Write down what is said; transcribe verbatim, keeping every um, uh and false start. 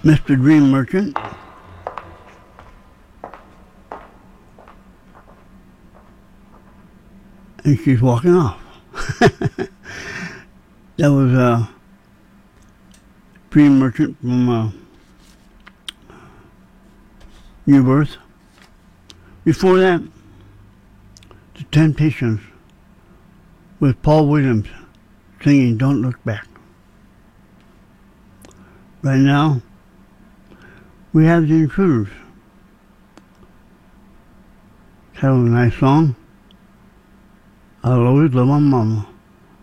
Mister Dream Merchant. And she's walking off. That was a uh, Dream Merchant from uh, New Birth. Before that, The Temptations with Paul Williams singing Don't Look Back. Right now, we have The Intruders. Kind of a nice song. I'll always love my mama.